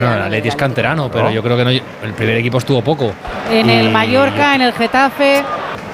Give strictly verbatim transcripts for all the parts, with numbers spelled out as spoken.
No, el Atleti es canterano, pero ¿No? yo creo que no, el primer equipo estuvo poco. En y... el Mallorca, en el Getafe.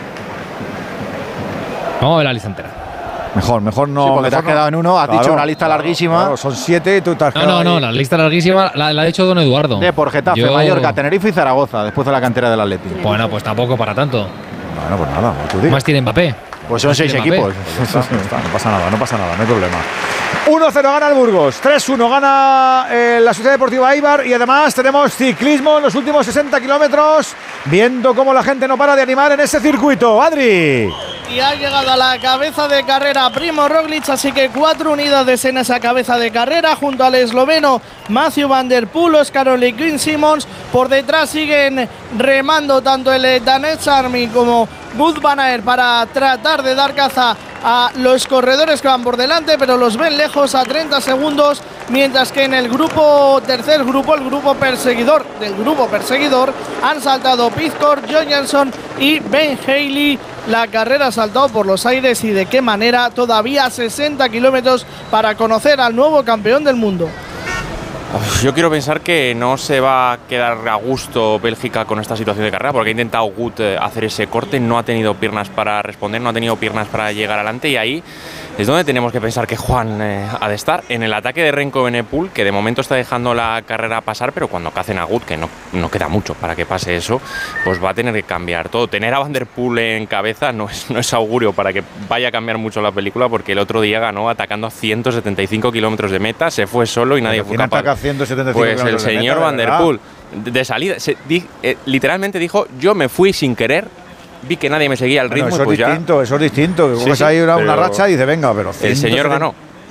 No, el Atleti entera. Mejor, mejor no. Sí, porque mejor te has no. quedado en uno, has Claro, dicho una lista claro, larguísima. Claro, son siete y tú te has No, quedado no, no, ahí. la lista larguísima la, la ha hecho don Eduardo. De por Getafe, Yo... Mallorca, Tenerife y Zaragoza, después de la cantera del Atleti. Bueno, pues tampoco para tanto. Bueno, pues nada, tú digas. Más tiene Mbappé. Pues son Más seis tiene equipos. Mbappé. Pues ya está, ya está, no pasa nada, no pasa nada, no hay problema. uno cero gana el Burgos, tres uno gana eh, la Sociedad Deportiva Eibar y además tenemos ciclismo en los últimos sesenta kilómetros, viendo cómo la gente no para de animar en ese circuito. Adri. Y ha llegado a la cabeza de carrera Primo Roglic, así que cuatro unidades en esa cabeza de carrera, junto al esloveno Matthew van der Poel, Oscar Ole Green Simmons. Por detrás siguen remando tanto el Danets Army como Wout van Aert para tratar de dar caza a los corredores que van por delante, pero los ven lejos a treinta segundos, mientras que en el grupo, tercer grupo, el grupo perseguidor del grupo perseguidor, han saltado Pizcor, John Johnson y Ben Haley. La carrera ha saltado por los aires y de qué manera, todavía sesenta kilómetros para conocer al nuevo campeón del mundo. Yo quiero pensar que no se va a quedar a gusto Bélgica con esta situación de carrera, porque ha intentado Wout hacer ese corte, no ha tenido piernas para responder, no ha tenido piernas para llegar adelante, y ahí es donde tenemos que pensar que Juan eh, ha de estar. En el ataque de Remco Evenepoel, que de momento está dejando la carrera pasar, pero cuando cacen a Wout, que no, no queda mucho para que pase eso, pues va a tener que cambiar todo. Tener a Van der Poel en cabeza no es, no es augurio para que vaya a cambiar mucho la película, porque el otro día ganó atacando a ciento setenta y cinco kilómetros de meta, se fue solo y nadie fue capaz. ciento setenta y cinco Pues el señor Van der Poel, de salida, se, di, eh, literalmente dijo: yo me fui sin querer, vi que nadie me seguía al ritmo. Bueno, eso, pues es distinto, ya, eso es distinto, que sí, coges sí, ahí una, una pero racha y dice venga, pero el señor ciento setenta ganó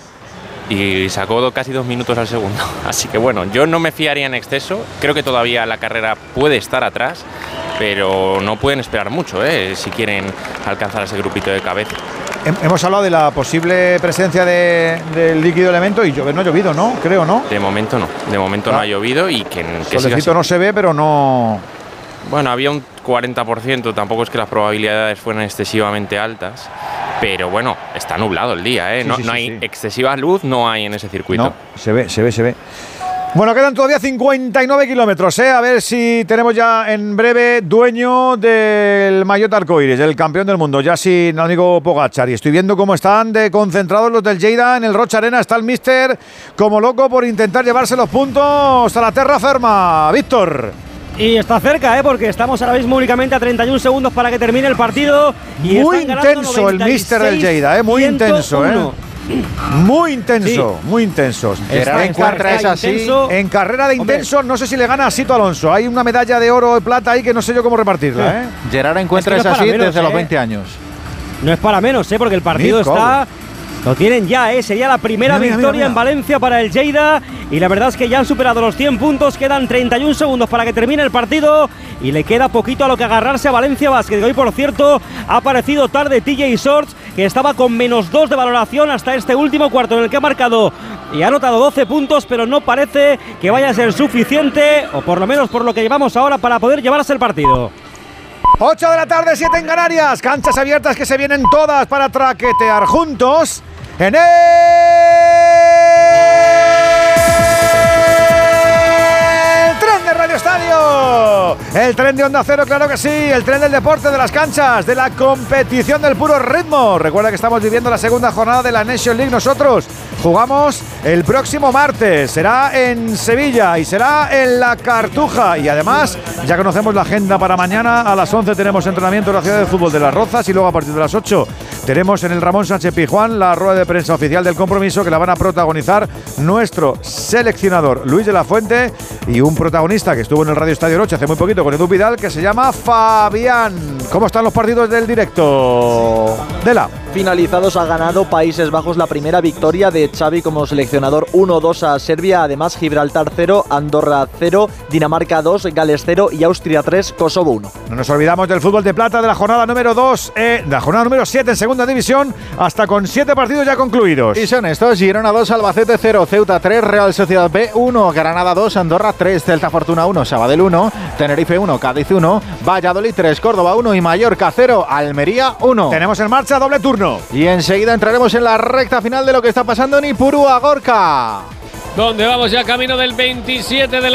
y sacó do, casi dos minutos al segundo. Así que bueno, yo no me fiaría en exceso, creo que todavía la carrera puede estar atrás, pero no pueden esperar mucho, ¿eh? Si quieren alcanzar ese grupito de cabeza. Hemos hablado de la posible presencia de, del líquido elemento y llover no ha llovido, ¿no? Creo, ¿no? De momento no, de momento ah. no ha llovido y que, que Solecito no se ve, pero no... Bueno, había un cuarenta por ciento, tampoco es que las probabilidades fueran excesivamente altas, pero bueno, está nublado el día, ¿eh? Sí, no sí, no sí, hay sí. excesiva luz, no hay en ese circuito. No, se ve, se ve, se ve. Bueno, quedan todavía cincuenta y nueve kilómetros, ¿eh? A ver si tenemos ya en breve dueño del maillot arcoíris, el campeón del mundo, ya sin amigo Pogačar. Y estoy viendo cómo están de concentrados los del Lleida en el Rocha Arena. Está el míster como loco por intentar llevarse los puntos a la terra ferma. Víctor. Y está cerca, ¿eh? Porque estamos ahora mismo únicamente a treinta y un segundos para que termine el partido. Y muy intenso el míster del Lleida, ¿eh? Muy intenso, ¿eh? Muy intenso, sí. muy intenso. Gerard encuentra es así. En carrera de intenso, hombre, no sé si le gana a Sito Alonso. Hay una medalla de oro y plata ahí que no sé yo cómo repartirla, ¿eh? Gerard encuentra es, que no es así menos, desde ¿eh? los veinte años. No es para menos, ¿eh? Porque el partido Nico. está... Lo tienen ya, ¿eh? Sería la primera mira, victoria mira, mira, mira. en Valencia para el Lleida. Y la verdad es que ya han superado los cien puntos. Quedan treinta y un segundos para que termine el partido. Y le queda poquito a lo que agarrarse a Valencia Basket. Hoy, por cierto, ha aparecido tarde T J Shorts, que estaba con menos dos de valoración hasta este último cuarto, en el que ha marcado y ha anotado doce puntos, pero no parece que vaya a ser suficiente, o por lo menos por lo que llevamos ahora, para poder llevarse el partido. ocho de la tarde, siete en Canarias. Canchas abiertas que se vienen todas para traquetear juntos en el tren de Radio Estadio. El tren de Onda Cero, claro que sí. El tren del deporte, de las canchas, de la competición del puro ritmo. Recuerda que estamos viviendo la segunda jornada de la Nation League. Nosotros jugamos el próximo martes. Será en Sevilla y será en La Cartuja. Y además, ya conocemos la agenda para mañana. A las once tenemos entrenamiento en la ciudad de fútbol de Las Rozas. Y luego a partir de las ocho tenemos en el Ramón Sánchez Pizjuán la rueda de prensa oficial del compromiso, que la van a protagonizar nuestro seleccionador Luis de la Fuente y un protagonista que estuvo en el Radio Estadio Noche hace muy poquito con Edu Vidal, que se llama Fabián. ¿Cómo están los partidos del directo? Dela. Finalizados, ha ganado Países Bajos la primera victoria de Xavi como seleccionador, uno dos a Serbia. Además, Gibraltar cero, Andorra cero, Dinamarca dos, Gales cero y Austria tres, Kosovo uno. No nos olvidamos del fútbol de plata de la jornada número dos, eh, de la jornada número siete en segunda división, hasta con siete partidos ya concluidos. Y son estos: Girona dos, Albacete cero, Ceuta tres, Real Sociedad B uno, Granada dos, Andorra tres, Celta Fortuna uno, Sabadell uno, Tenerife uno, Cádiz uno, Valladolid tres, Córdoba uno y Mallorca cero, Almería uno. Tenemos en marcha doble turno. Y enseguida entraremos en la recta final de lo que está pasando en Ipurúa, Gorka. donde vamos ya camino del veintisiete de la